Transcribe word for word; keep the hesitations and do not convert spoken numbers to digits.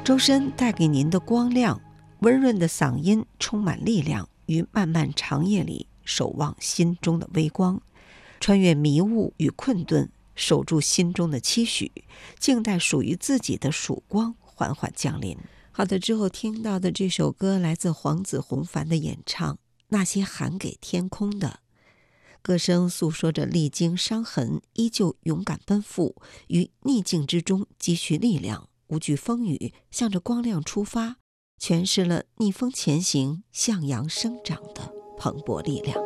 周深带给您的光亮，温润的嗓音充满力量，于漫漫长夜里守望心中的微光，穿越迷雾与困顿，守住心中的期许，静待属于自己的曙光缓缓降临。好的，之后听到的这首歌来自黄子弘凡的演唱，那些喊给天空的。歌声诉说着历经伤痕依旧勇敢奔赴，于逆境之中积蓄力量，无惧风雨，向着光亮出发，诠释了逆风前行向阳生长的蓬勃力量。